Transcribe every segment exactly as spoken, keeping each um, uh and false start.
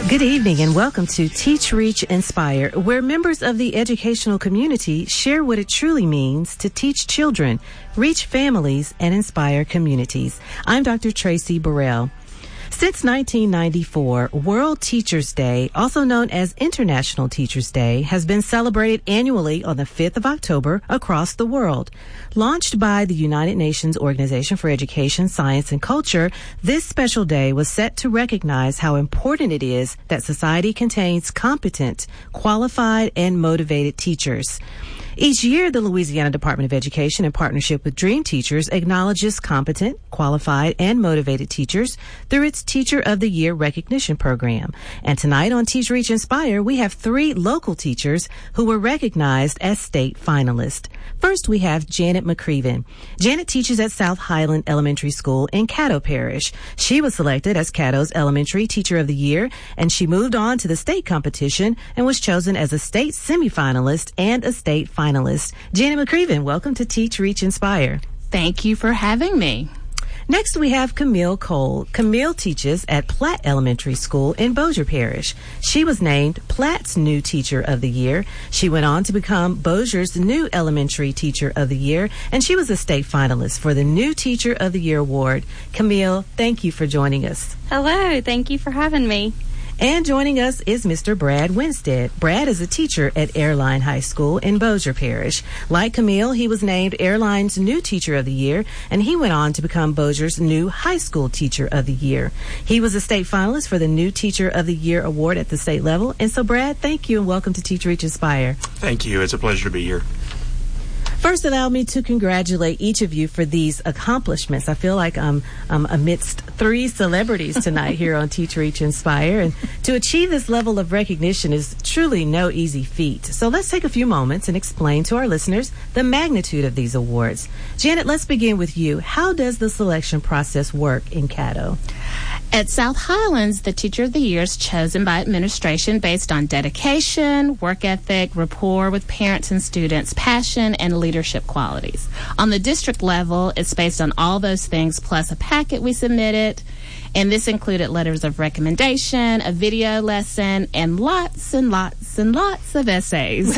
Good evening and welcome to Teach, Reach, Inspire, where members of the educational community share what it truly means to teach children, reach families, and inspire communities. I'm Doctor Tracy Burrell. Since nineteen ninety-four, World Teachers Day, also known as International Teachers Day, has been celebrated annually on the fifth of October across the world. Launched by the United Nations Organization for Education, Science, and Culture, this special day was set to recognize how important it is that society contains competent, qualified, and motivated teachers. Each year, the Louisiana Department of Education, in partnership with Dream Teachers, acknowledges competent, qualified, and motivated teachers through its Teacher of the Year recognition program. And tonight on Teach, Reach, Inspire, we have three local teachers who were recognized as state finalists. First, we have Janet McCreven. Janet teaches at South Highland Elementary School in Caddo Parish. She was selected as Caddo's Elementary Teacher of the Year, and she moved on to the state competition and was chosen as a state semifinalist and a state finalist. Finalist. Janet McCreven, welcome to Teach, Reach, Inspire. Thank you for having me. Next, we have Camille Cole. Camille teaches at Platt Elementary School in Bossier Parish. She was named Platt's new Teacher of the Year. She went on to become Bossier's new Elementary Teacher of the Year, and she was a state finalist for the New Teacher of the Year award. Camille, thank you for joining us. Hello, thank you for having me. And joining us is Mister Brad Winstead. Brad is a teacher at Airline High School in Bossier Parish. Like Camille, he was named Airline's new Teacher of the Year, and he went on to become Bossier's new High School Teacher of the Year. He was a state finalist for the New Teacher of the Year award at the state level. And so, Brad, thank you and welcome to Teach, Reach, Inspire. Thank you. It's a pleasure to be here. First, allow me to congratulate each of you for these accomplishments. I feel like I'm, I'm amidst three celebrities tonight here on Teach, Reach, Inspire. And to achieve this level of recognition is truly no easy feat. So let's take a few moments and explain to our listeners the magnitude of these awards. Janet, let's begin with you. How does the selection process work in Caddo? At South Highlands, the Teacher of the Year is chosen by administration based on dedication, work ethic, rapport with parents and students, passion, and leadership qualities. On the district level, it's based on all those things plus a packet we submitted, and this included letters of recommendation, a video lesson, and lots and lots and lots of essays.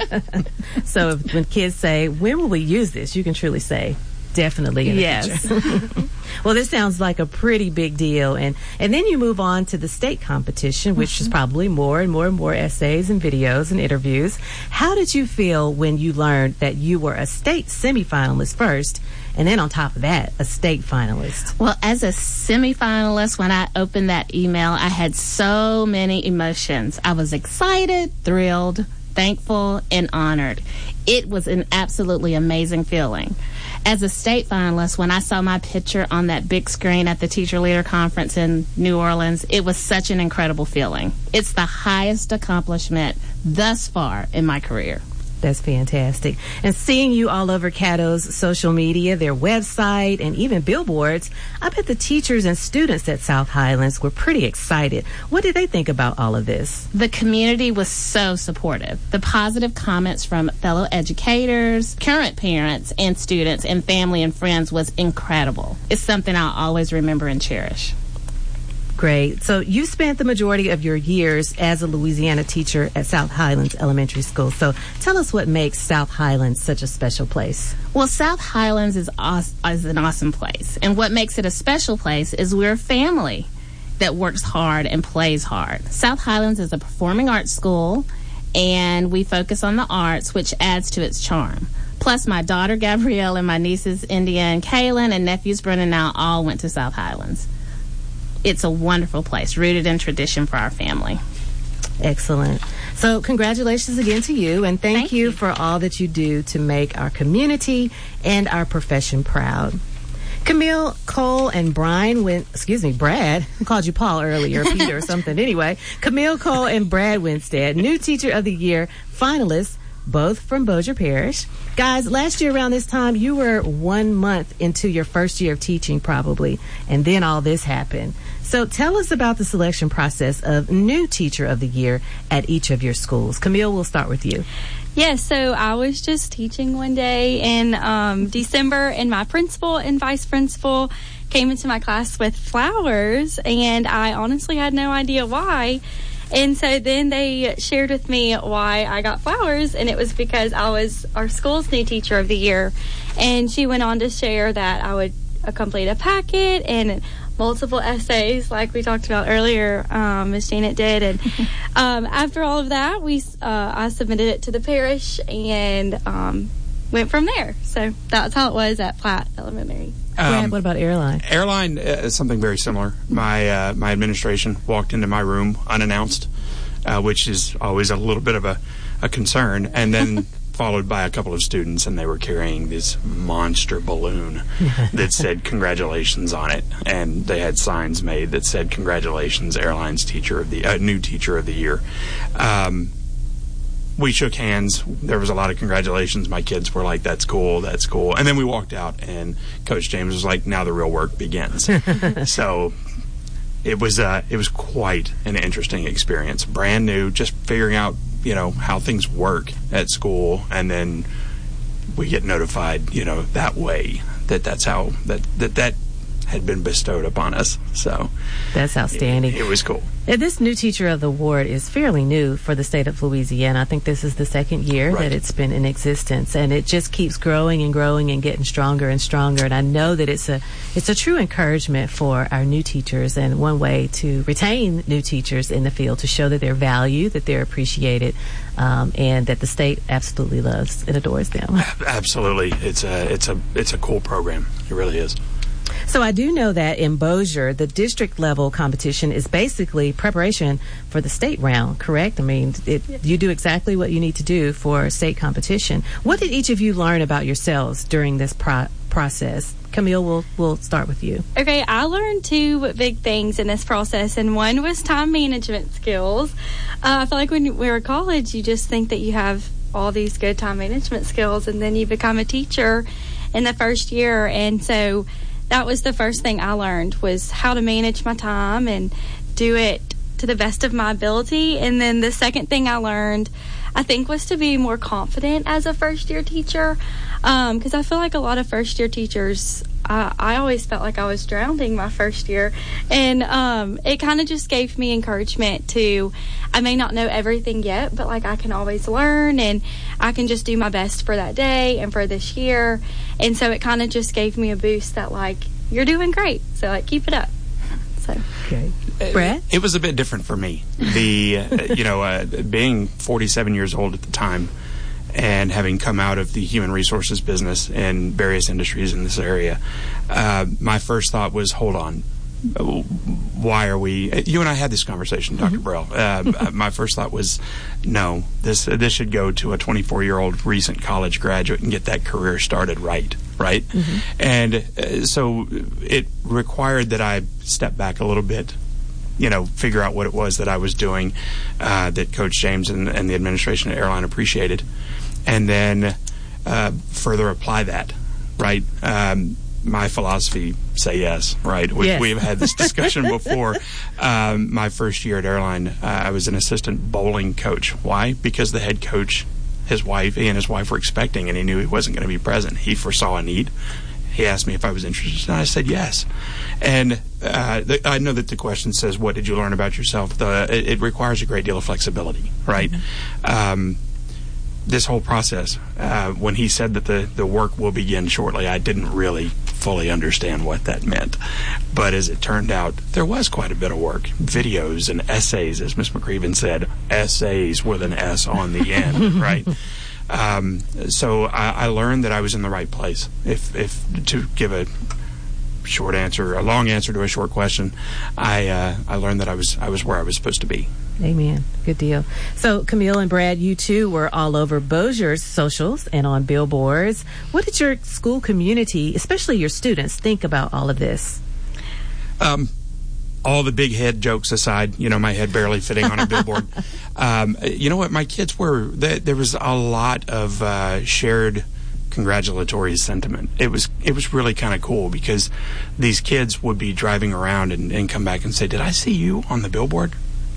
So if, when kids say, when will we use this, you can truly say, definitely in the yes. future. Well, this sounds like a pretty big deal. And, and then you move on to the state competition, which mm-hmm. is probably more and more and more essays and videos and interviews. How did you feel when you learned that you were a state semifinalist first, and then on top of that, a state finalist? Well, as a semifinalist, when I opened that email, I had so many emotions. I was excited, thrilled, thankful, and honored. It was an absolutely amazing feeling. As a state finalist, when I saw my picture on that big screen at the Teacher Leader Conference in New Orleans, it was such an incredible feeling. It's the highest accomplishment thus far in my career. That's fantastic. And seeing you all over Caddo's social media, their website, and even billboards, I bet the teachers and students at South Highlands were pretty excited. What did they think about all of this? The community was so supportive. The positive comments from fellow educators, current parents, and students, and family and friends was incredible. It's something I'll always remember and cherish. Great. So you spent the majority of your years as a Louisiana teacher at South Highlands Elementary School. So tell us what makes South Highlands such a special place. Well, South Highlands is, aw- is an awesome place. And what makes it a special place is we're a family that works hard and plays hard. South Highlands is a performing arts school, and we focus on the arts, which adds to its charm. Plus, my daughter Gabrielle and my nieces India and Kaylin and nephews Brennan now all went to South Highlands. It's a wonderful place, rooted in tradition for our family. Excellent. So congratulations again to you, and thank, thank you, you for all that you do to make our community and our profession proud. Camille Cole and Brian went, excuse me, Brad, I called you Paul earlier, Peter or something. Anyway, Camille Cole and Brad Winstead, new Teacher of the Year finalists, both from Bossier Parish. Guys, last year around this time, you were one month into your first year of teaching probably, and then all this happened. So tell us about the selection process of new Teacher of the Year at each of your schools. Camille, we'll start with you. Yeah, so I was just teaching one day in um, December, and my principal and vice principal came into my class with flowers, and I honestly had no idea why. And so then they shared with me why I got flowers, and it was because I was our school's new teacher of the year. And she went on to share that I would complete a packet and multiple essays, like we talked about earlier, um, Miz Janet did. And um, after all of that, we uh, I submitted it to the parish and um, went from there. So that's how it was at Platt Elementary. Brad, Um, what about Airline? Airline uh, is something very similar. My uh, my administration walked into my room unannounced, uh, which is always a little bit of a, a concern, and then followed by a couple of students, and they were carrying this monster balloon that said congratulations on it, and they had signs made that said congratulations, Airlines teacher of the uh, new teacher of the year. Um, We shook hands. There was a lot of congratulations. My kids were like, that's cool, that's cool. And then we walked out, and Coach James was like, now the real work begins. So it was uh, it was quite an interesting experience. Brand new, just figuring out, you know, how things work at school. And then we get notified, you know, that way, that that's how, that that, that had been bestowed upon us. So That's outstanding. It, it was cool. Now, this new teacher of the ward is fairly new for the state of Louisiana. I think this is the second year Right. that it's been in existence, and it just keeps growing and growing and getting stronger and stronger. And I know that it's a it's a true encouragement for our new teachers, and one way to retain new teachers in the field, to show that they're valued, that they're appreciated, um, and that the state absolutely loves and adores them. Absolutely. It's a it's a it's a cool program. It really is. So I do know that in Bossier, the district level competition is basically preparation for the state round, correct? I mean, it, you do exactly what you need to do for state competition. What did each of you learn about yourselves during this pro- process? Camille, we'll, we'll start with you. Okay, I learned two big things in this process, and one was time management skills. Uh, I feel like when we were in college, you just think that you have all these good time management skills, and then you become a teacher in the first year. And so that was the first thing I learned, was how to manage my time and do it to the best of my ability. And then the second thing I learned, I think, was to be more confident as a first-year teacher, because um, I feel like a lot of first-year teachers, I, I always felt like I was drowning my first year, and um, it kind of just gave me encouragement to, I may not know everything yet, but like I can always learn, and I can just do my best for that day and for this year. And so it kind of just gave me a boost that, like, you're doing great, so like keep it up. So Okay. Brad? It was a bit different for me. The, uh, you know, uh, being forty-seven years old at the time and having come out of the human resources business in various industries in this area, uh, my first thought was, hold on, why are we, you and I had this conversation, Doctor Mm-hmm. Burrell. Uh, my first thought was, no, this uh, this should go to a twenty-four-year-old recent college graduate and get that career started right, right? Mm-hmm. And uh, so it required that I step back a little bit, you know, figure out what it was that I was doing, uh, that Coach James and, and the administration at Airline appreciated, and then uh, further apply that, right? Um, my philosophy, say yes, right? We, Yes. We've had this discussion before. Um, my first year at Airline, uh, I was an assistant bowling coach. Why? Because the head coach, his wife, he and his wife were expecting, and he knew he wasn't going to be present. He foresaw a need. He asked me if I was interested, and I said yes. And uh, the, I know that the question says, what did you learn about yourself? The, it, it requires a great deal of flexibility, right? Mm-hmm. Um, this whole process, uh, when he said that the, the work will begin shortly, I didn't really fully understand what that meant. But as it turned out, there was quite a bit of work. Videos and essays, as Miz McCreven said, essays with an S on the end, right? Um, so I, I learned that I was in the right place. If, if to give a short answer, a long answer to a short question, I uh, I learned that I was I was where I was supposed to be. Amen. Good deal. So, Camille and Brad, you too were all over Bossier's socials and on billboards. What did your school community, especially your students, think about all of this? Um, all the big head jokes aside, you know, my head barely fitting on a billboard. Um, you know what? My kids were, there, there was a lot of uh, shared congratulatory sentiment. It was it was really kind of cool because these kids would be driving around and, and come back and say, did I see you on the billboard?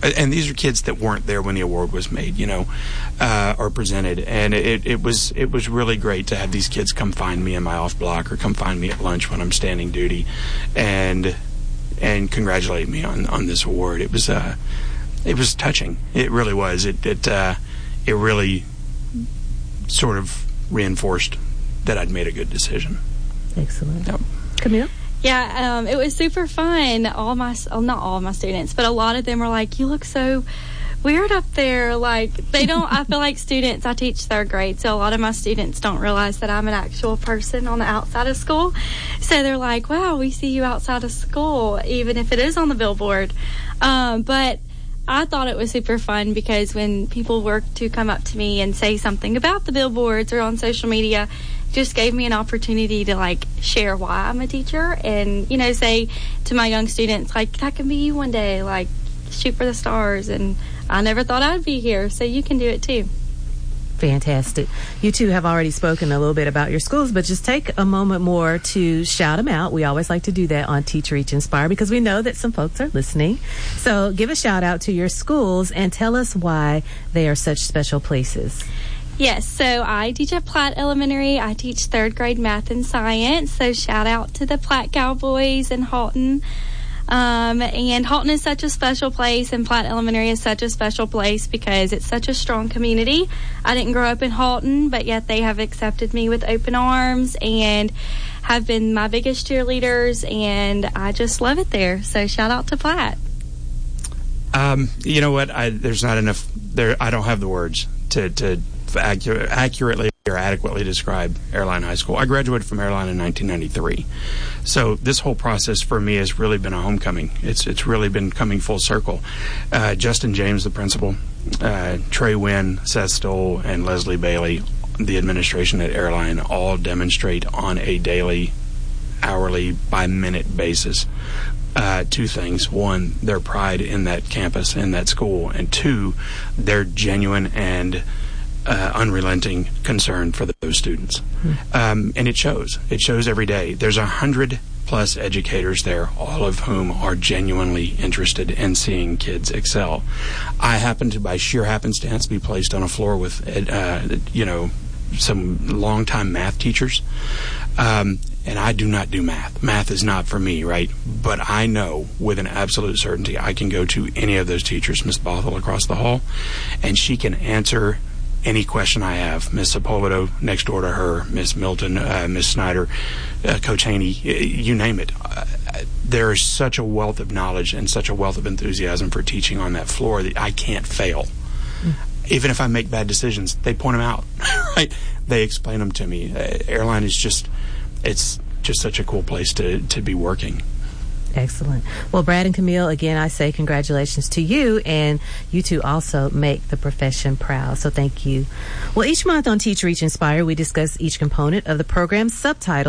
and these are kids that weren't there when the award was made, you know, uh, or presented. And it, it was it was really great to have these kids come find me in my off block or come find me at lunch when I'm standing duty, and and congratulate me on, on this award. It was uh, it was touching. It really was. It it uh, it really sort of reinforced that I'd made a good decision. Excellent. Yep. Camille? Yeah, um, it was super fun. All my, well, not all of my students, but a lot of them were like, "You look so weird up there." Like, they don't, I feel like students, I teach third grade, so a lot of my students don't realize that I'm an actual person on the outside of school. So they're like, "Wow, we see you outside of school," even if it is on the billboard. Um, but I thought it was super fun because when people were to come up to me and say something about the billboards or on social media, just gave me an opportunity to like share why I'm a teacher and, you know, say to my young students, like, that can be you one day, like, shoot for the stars. And I never thought I'd be here, so you can do it too. Fantastic. You two have already spoken a little bit about your schools, but just take a moment more to shout them out. We always like to do that on Teach, Reach, Inspire because we know that some folks are listening. So give a shout out to your schools and tell us why they are such special places. Yes, so I teach at Platt Elementary. I teach third grade math and science. So shout out to the Platt Cowboys and Halton. Um, and Halton is such a special place, and Platt Elementary is such a special place because it's such a strong community. I didn't grow up in Halton, but yet they have accepted me with open arms and have been my biggest cheerleaders, and I just love it there. So shout out to Platt. Um, you know what? I, there's not enough there. I don't have the words to, to accurate, accurately or adequately describe Airline High School. I graduated from Airline in nineteen ninety-three. So this whole process for me has really been a homecoming. It's it's really been coming full circle. Uh, Justin James, the principal, uh, Trey Wynn, Seth Stoll, and Leslie Bailey, the administration at Airline, all demonstrate on a daily, hourly, by minute basis Uh, two things. One, their pride in that campus, in that school, and two, their genuine and uh, unrelenting concern for those students. Hmm. Um, and it shows. It shows every day. There's a hundred plus educators there, all of whom are genuinely interested in seeing kids excel. I happen to, by sheer happenstance, be placed on a floor with, uh, you know, some longtime math teachers. Um, and I do not do math. Math is not for me, right? But I know with an absolute certainty I can go to any of those teachers, Miss Bothell across the hall, and she can answer any question I have. Miss Sepulvedo next door to her, Miss Milton, uh, Miss Snyder, uh, Coach Haney, you name it. Uh, there is such a wealth of knowledge and such a wealth of enthusiasm for teaching on that floor that I can't fail. Mm. Even if I make bad decisions, they point them out, right? They explain them to me. Uh, Airline is just, it's just such a cool place to, to be working. Excellent. Well, Brad and Camille, again, I say congratulations to you, and you two also make the profession proud, so thank you. Well, each month on Teach, Reach, Inspire, we discuss each component of the program's subtitle.